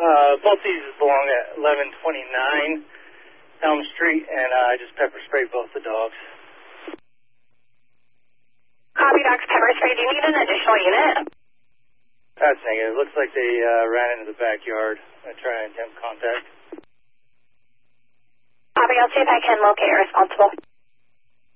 Both these belong at 1129 Elm Street, and I just pepper sprayed both the dogs. Copy, dogs pepper spray. Do you need an additional unit? That's negative. Looks like they ran into the backyard. I try and attempt contact. Copy, I'll see if I can locate a responsible.